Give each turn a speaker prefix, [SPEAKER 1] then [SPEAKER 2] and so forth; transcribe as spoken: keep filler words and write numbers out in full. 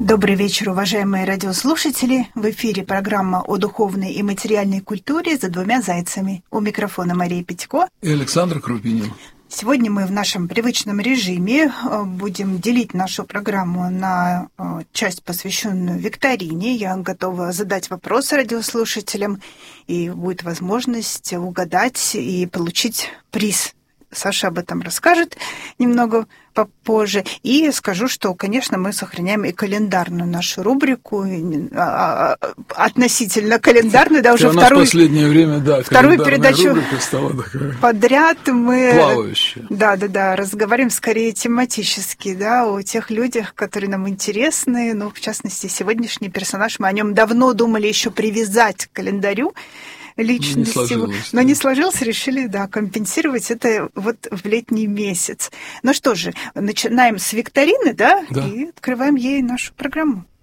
[SPEAKER 1] Добрый вечер, уважаемые радиослушатели. В эфире программа о духовной и материальной культуре «За двумя зайцами». У микрофона Мария Петько
[SPEAKER 2] и Александр Крупинин.
[SPEAKER 1] Сегодня мы в нашем привычном режиме будем делить нашу программу на часть, посвященную викторине. Я готова задать вопросы радиослушателям, и будет возможность угадать и получить приз. Саша об этом расскажет немного попозже. И скажу, что, конечно, мы сохраняем и календарную нашу рубрику, относительно календарную, да, уже вторую,
[SPEAKER 2] в последнее время, да,
[SPEAKER 1] вторую передачу
[SPEAKER 2] стала такая
[SPEAKER 1] подряд мы
[SPEAKER 2] плавающая.
[SPEAKER 1] Да, да, да, разговариваем скорее тематически, да, о тех людях, которые нам интересны. Ну, в частности, сегодняшний персонаж, мы о нем давно думали еще привязать к календарю личности,
[SPEAKER 2] не сложилось,
[SPEAKER 1] но
[SPEAKER 2] да.
[SPEAKER 1] не сложилось, решили, да, компенсировать это вот в летний месяц. Ну что же, начинаем с викторины, да,
[SPEAKER 2] да.
[SPEAKER 1] и открываем ей нашу программу.